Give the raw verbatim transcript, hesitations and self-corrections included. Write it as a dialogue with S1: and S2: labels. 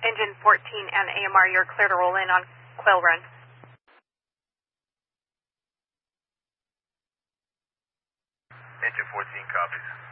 S1: Engine fourteen and A M R, you're clear to roll in on Quail Run.
S2: Engine fourteen copies.